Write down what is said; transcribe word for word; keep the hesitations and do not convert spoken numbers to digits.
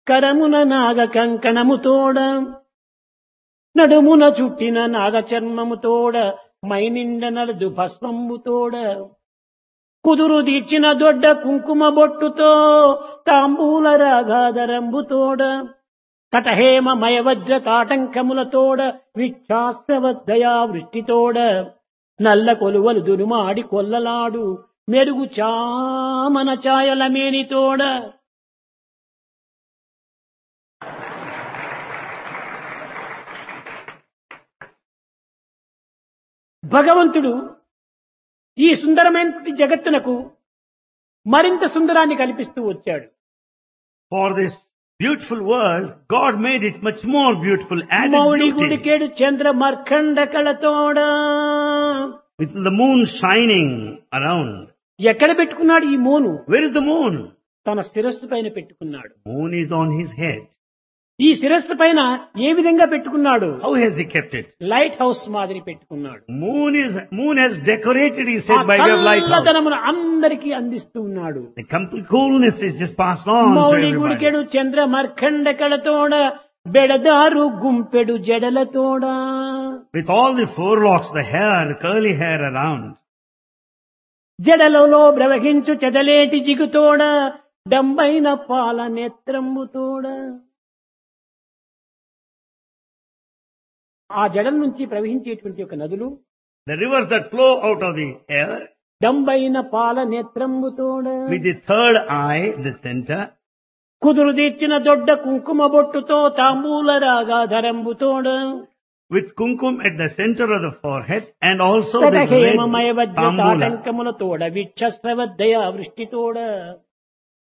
కరమున నాగ కంకణముతోడ నడుమున చుట్టిన నాగ చర్మముతోడ మైనిండ నలదు భస్మంబుతోడ కుదురు దీర్చిన దొడ్డ కుంకుమ బొట్టుతో తాంబూల రాగాధరంబుతోడ కటహేమ మయవజ్ర కాటంకములతోడ విచ్ఛాస్త్రవద్దయా వృష్టితోడ నల్ల కొలువలు దురుమాడి కొల్లలాడు మెరుగు చామన ఛాయల మేనితోడ భగవంతుడు ఈ సుందరమైన జగత్తునకు మరింత సుందరాన్ని కల్పిస్తూ వచ్చాడు. For this beautiful world, God made it much more beautiful, added Mouli beauty. గుడికేడు Chandra మర్కండ కళతోడ With the moon shining around. ఎక్కడ పెట్టుకున్నాడు ఈ Monu? Where is the moon? తన శిరస్సు పైన పెట్టుకున్నాడు. Moon is on his head. ఈ శిరస్సు పైన ఏ విధంగా పెట్టుకున్నాడు? How has he kept it? Light house మాదిరి పెట్టుకున్నాడు. Moon is moon has decorated, he said, by way of lighthouse. చల్లదనమును అందరికీ అందిస్తూ ఉన్నాడు. The complete coolness is just passed on to Mouli everybody. గుడికెడు Chandra మర్కండ కళతోడ బెడదారు గుంపెడు జడలతోడ With all the forelocks, the hair, the curly hair around. జడలలో ప్రవహించు చెదలేటి జిగుతోడ డంబైన పాల నేత్రంబుతోడ ఆ జడల నుంచి ప్రవహించేటువంటి ఒక నదులు The rivers that flow out of the air. డంబైన పాల నేత్రంబుతోడ With the third eye, the center. కుదురు తీర్చిన దొడ్డ కుంకుమ బొట్టుతో తాంబూల రాగాధరంబుతోడ With kumkum at the center of the forehead and also the తటహేమమయ red Vajra tambula. తాటంకములతోడ విచ్ఛస్రవద్దయా వృష్టితోడ